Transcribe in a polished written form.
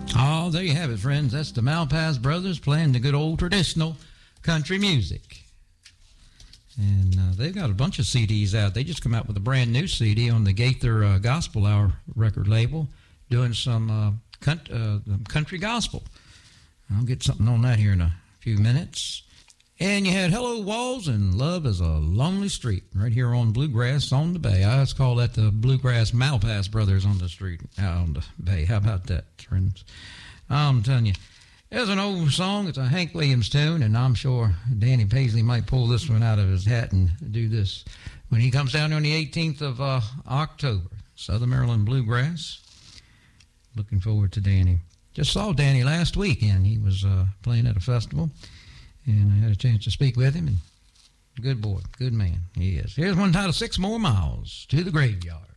Oh, there you have it, friends. That's the Malpass Brothers playing the good old traditional country music. And they've got a bunch of CDs out. They just come out with a brand new CD on the Gaither Gospel Hour record label, doing some country gospel. I'll get something on that here in a few minutes. And you had Hello Walls and Love is a Lonely Street right here on Bluegrass on the Bay. I always call that the Bluegrass Malpass Brothers on the street, out on the Bay. How about that, friends? I'm telling you, there's an old song. It's a Hank Williams tune, and I'm sure Danny Paisley might pull this one out of his hat and do this when he comes down on the 18th of October. Southern Maryland Bluegrass. Looking forward to Danny. Just saw Danny last weekend. He was playing at a festival, and I had a chance to speak with him. And good boy, good man he is. Here's one titled 6 More Miles to the Graveyard.